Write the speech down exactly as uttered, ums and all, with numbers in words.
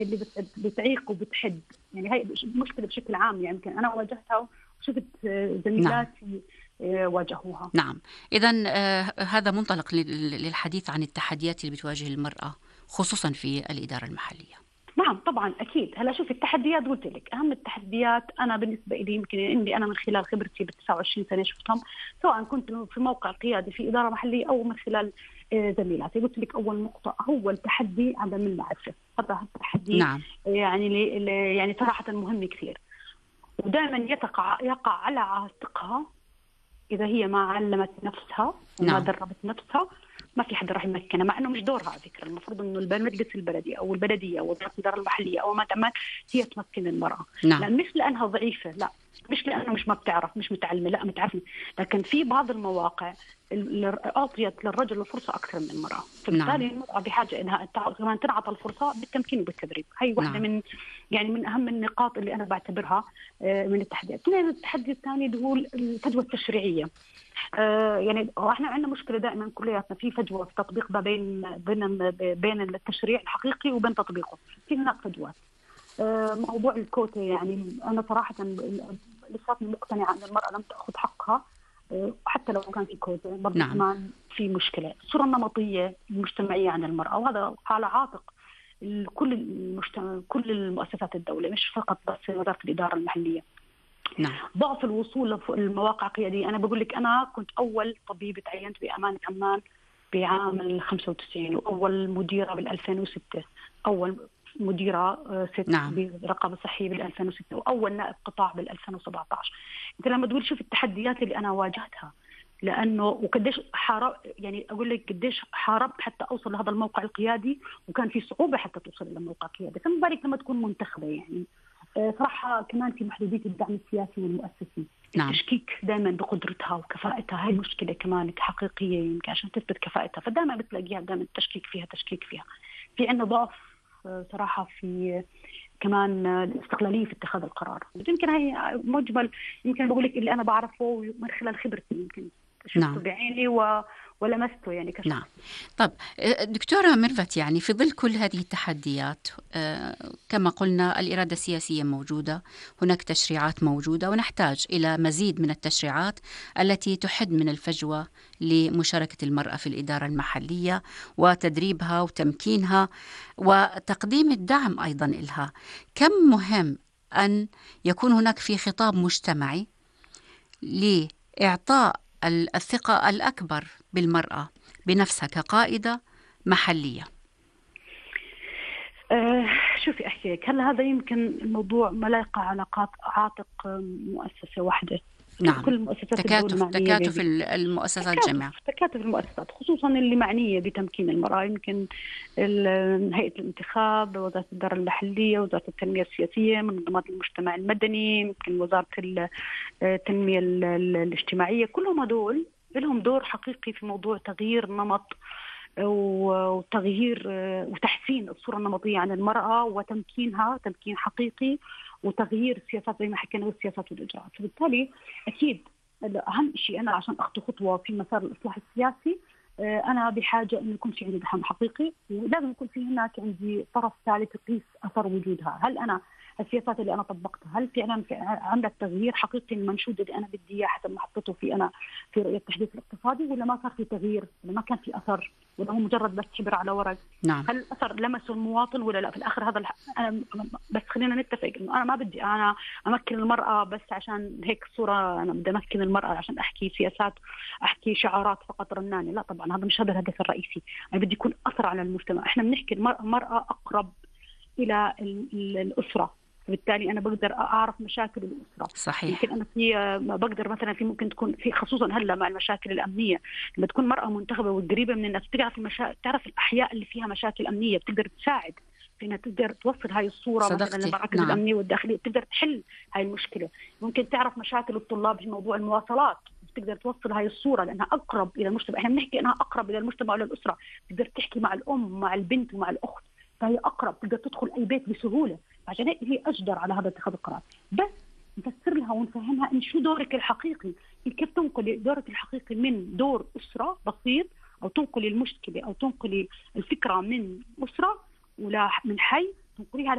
اللي بت- بتعيق وبتحد. يعني هاي المشكله بشكل عام، يعني يمكن انا واجهتها وشفت نعم. زميلاتي آه، واجهوها. نعم. إذن آه، هذا منطلق لل- للحديث عن التحديات اللي بتواجه المرأة خصوصا في الإدارة المحلية. نعم طبعا اكيد. هلا شوف التحديات، قلت لك اهم التحديات انا بالنسبه لي يمكن اني انا من خلال خبرتي بال تسعة وعشرين سنه شفتهم، سواء كنت في موقع قيادي في اداره محليه او من خلال آه، زميلاتي. قلت لك اول نقطه هو التحدي عدم المعرفه، هذا التحدي نعم. يعني لي- لي- يعني صراحه مهم كثير، ودائما يقع يقع على عاتقها. إذا هي ما علمت نفسها وما نعم. دربت نفسها ما في حدا راح يمكنها، مع إنه مش دورها على فكرة. المفروض إنه المجلس البلدي أو البلدية أو وزارة الإدارة المحلية أو ما تعمل هي تمكن المرأة. نعم. لأن مش لأنها ضعيفة، لا، مش لأنه مش ما بتعرف، مش متعلمة، لا متعلمة، لكن في بعض المواقع ال- أعطيت للرجل الفرصة أكثر من المرأة، نعم. فبالتالي المرأة بحاجة إنها تع- كمان تنعطى الفرصة بالتمكين وبالتدريب. هي واحدة نعم. من يعني من أهم النقاط اللي أنا بعتبرها آه، من التحديات. اثنين، التحدي الثاني اللي هو الفجوة التشريعية. آه، يعني احنا عندنا مشكله دائما كلياتنا في فجوه في تطبيق ما بين بين بين التشريع الحقيقي وبين تطبيقه، في هناك فجوات. آه، موضوع الكوتا، يعني انا صراحه لساتني مقتنعه ان المراه لم تاخذ حقها. آه، حتى لو كان في كوتا برضه نعم. كمان في مشكله. الصوره النمطيه المجتمعيه عن المراه، وهذا على عاتق ال- كل المجتمع، كل المؤسسات الدوله، مش فقط بس وزاره الاداره المحليه. نعم. ضعف الوصول للمواقع القيادية. أنا بقول لك أنا كنت أول طبيبة تعينت بأمانة عمان بعام ال خمسة وتسعين، وأول مديرة بال ألفين وستة، أول مديرة آه، ست نعم. برقابة صحية بال ألفين وستة، وأول نائب قطاع بال ألفين وسبعة عشر. أنت لما تقول شوف التحديات اللي أنا واجهتها، لأنه وقديش حارب، يعني أقول لك قديش حاربت حتى أوصل لهذا الموقع القيادي، وكان في صعوبة حتى توصل إلى الموقع القيادي، فما بالك لما تكون منتخبة يعني. آه، صراحة كمان في محدودية الدعم السياسي والمؤسسي، نعم. التشكيك دائما بقدرتها وكفاءتها، هاي مشكلة كمان حقيقية يمكن عشان تثبت كفاءتها، فدائما بتلاقيها دائما التشكيك فيها تشكيك فيها. في عندنا ضعف آه، صراحة في كمان آه، الاستقلالية في اتخاذ القرار. يمكن هاي مجمل، يمكن بقول لك اللي أنا بعرفه من خلال خبرتي، يمكن شفته نعم. بعيني و... ولمسته يعني نعم. كشخص. طب آه، دكتورة ميرفت، يعني في ظل كل هذه التحديات آه، كما قلنا الإرادة السياسية موجودة، هناك تشريعات موجودة، ونحتاج إلى مزيد من التشريعات التي تحد من الفجوة لمشاركة المرأة في الإدارة المحلية وتدريبها وتمكينها وتقديم الدعم أيضا إلها. كم مهم أن يكون هناك في خطاب مجتمعي لإعطاء ال- الثقة الأكبر بالمرأة بنفسها كقائدة محلية. أه شوفي أحكي لك، هلا هذا يمكن الموضوع ما لا يقع على قاط- عاتق مؤسسة واحدة. نعم. كل مؤسسات الدولة تكاتف معنية تكاتف ب ال- المؤسسات تكاتف جميعا. تكاتف المؤسسات، خصوصا اللي معنية بتمكين المرأة. يمكن ال- هيئة الانتخاب، وزارة الإدارة المحلية، وزارة التنمية السياسية، منظمات المجتمع المدني، يمكن وزارة ال- التنمية ال- ال- الاجتماعية، كلهم هدول لهم دور حقيقي في موضوع تغيير نمط وتغيير وتحسين الصورة النمطية عن المرأة وتمكينها تمكين حقيقي، وتغيير السياسات زي ما حكينا والسياسات والإجراءات. فبالتالي أكيد أهم شيء أنا عشان أخطو خطوة في مسار الإصلاح السياسي، أنا بحاجة إنه يكون في عندي دعم حقيقي، ولازم يكون في هناك عندي طرف ثالث يقيس أثر وجودها. هل أنا السياسات اللي أنا طبقتها هل فعلا عملت تغيير حقيقي المنشود اللي أنا بدي إياه حسب ما حطيته في أنا في رؤية التحديث الاقتصادي، ولا ما صار في تغيير، ولا ما كان في أثر، ولا هو مجرد بس حبر على ورق؟ نعم. هل الأثر لمسه المواطن ولا لا؟ في الآخر هذا الح... أنا بس خلينا نتفق إنه أنا ما بدي أنا أمكن المرأة بس عشان هيك صورة أنا بدي أمكن المرأة عشان أحكي سياسات، أحكي شعارات فقط رنانة. لا طبعا هذا مش هذا الهدف الرئيسي. أنا بدي يكون أثر على المجتمع. إحنا بنحكي المرأة أقرب إلى الأسرة، فبالتالي أنا بقدر أعرف مشاكل الأسرة. صحيح. يمكن أنا في بقدر مثلا في ممكن تكون في خصوصا هلا مع المشاكل الأمنية، لما تكون مرأة منتخبة وقريبة من الناس بتعرف المشا... تعرف الأحياء اللي فيها مشاكل أمنية، بتقدر تساعد في إنها تقدر توصل هاي الصورة مثلا صدقتي. للمراكز نعم. الأمنية والداخلية، تقدر تحل هاي المشكلة. ممكن تعرف مشاكل الطلاب في موضوع المواصلات، تقدر توصل هاي الصورة لأنها أقرب إلى المجتمع. إحنا بنحكي إنها أقرب إلى المجتمع وإلى الأسرة، تقدر تحكي مع الأم مع البنت ومع الأخت، فهي أقرب، تقدر تدخل أي بيت بسهولة. عشان هيك هي أجدر على هذا اتخاذ القرار. بس نفسر لها ونفهمها إن شو دورك الحقيقي، كيف تنقلي دورك الحقيقي من دور أسرة بسيط، أو تنقلي المشكلة أو تنقلي الفكرة من أسرة ولا من حي تنقليها